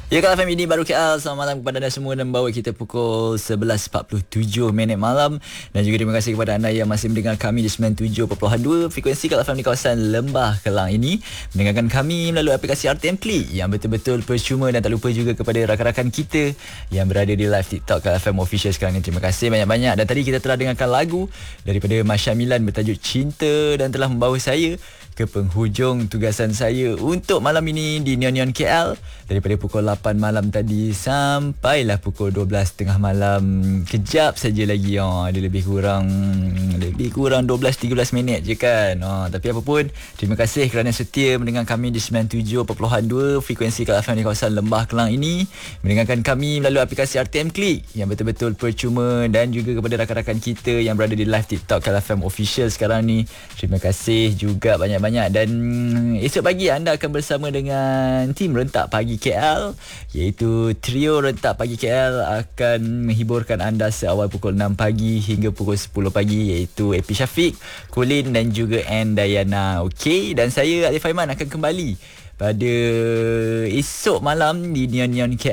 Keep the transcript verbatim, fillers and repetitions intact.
Ya, Kak F M ini baru K L. Selamat malam kepada anda semua dan bawa kita pukul sebelas empat puluh tujuh minit malam. Dan juga terima kasih kepada anda yang masih mendengar kami di sembilan puluh tujuh perpuluhan dua frekuensi K L F M di kawasan Lembah Kelang ini. Mendengarkan kami melalui aplikasi R T M Klik yang betul-betul percuma, dan tak lupa juga kepada rakan-rakan kita yang berada di live TikTok K L F M Official sekarang ni. Terima kasih banyak-banyak. Dan tadi kita telah dengarkan lagu daripada Masya Milan bertajuk Cinta, dan telah membawa saya ke penghujung tugasan saya untuk malam ini di Neon Neon K L daripada pukul lapan malam tadi sampailah pukul dua belas tiga puluh malam. Kejap saja lagi, oh, ada lebih kurang lebih kurang dua belas tiga belas minit je kan. Oh, tapi apa pun, terima kasih kerana setia mendengar kami di sembilan puluh tujuh perpuluhan dua frekuensi K L F M di kawasan Lembah Kelang ini. Mendengarkan kami melalui aplikasi R T M Klik yang betul-betul percuma, dan juga kepada rakan-rakan kita yang berada di live TikTok K L F M Official sekarang ni. Terima kasih juga banyak banyak. Dan esok pagi anda akan bersama dengan tim Rentak Pagi K L, iaitu trio Rentak Pagi K L akan menghiburkan anda seawal pukul enam pagi hingga pukul sepuluh pagi, iaitu Epi Syafiq, Colin dan juga Ann Dayana. Okey, dan saya Alif Aiman akan kembali pada esok malam di Neon Neon K L